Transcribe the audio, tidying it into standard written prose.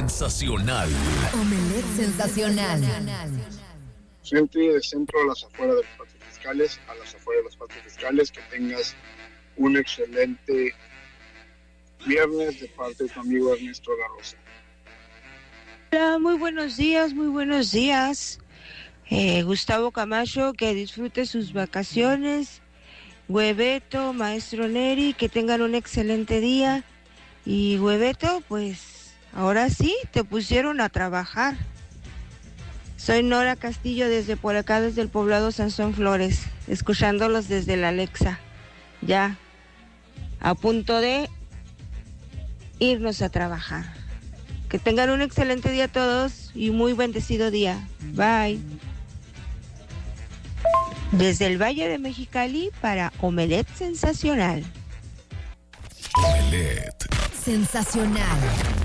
sensacional. Omelette sensacional. Frente del centro a las afueras de los patios fiscales, a las afueras de los patios fiscales, que tengas un excelente viernes de parte de tu amigo Ernesto La Rosa. Hola, muy buenos días, muy buenos días. Gustavo Camacho, que disfrute sus vacaciones. Hueveto, maestro Neri, que tengan un excelente día. Y Hueveto, pues ahora sí, te pusieron a trabajar. Soy Nora Castillo desde por acá, desde el poblado Sansón Flores, escuchándolos desde la Alexa. Ya, a punto de irnos a trabajar. Que tengan un excelente día todos y muy bendecido día. Bye. Desde el Valle de Mexicali para Omelette Sensacional. Omelette Sensacional.